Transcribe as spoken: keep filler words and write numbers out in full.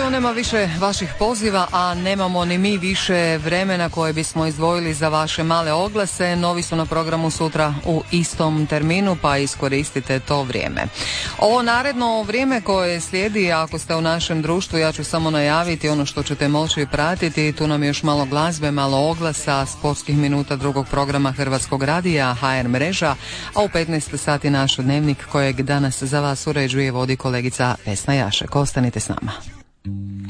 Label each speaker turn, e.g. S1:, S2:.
S1: Evo, nema više vaših poziva, a nemamo ni mi više vremena koje bismo izdvojili za vaše male oglase. Novi su na programu sutra u istom terminu, pa iskoristite to vrijeme. Ovo naredno vrijeme koje slijedi, ako ste u našem društvu, ja ću samo najaviti ono što ćete moći pratiti. Tu nam je još malo glazbe, malo oglasa, sportskih minuta drugog programa Hrvatskog radija, ha er mreža, a u petnaest sati naš dnevnik kojeg danas za vas uređuje i vodi kolegica Vesna Jašek. Ostanite s nama.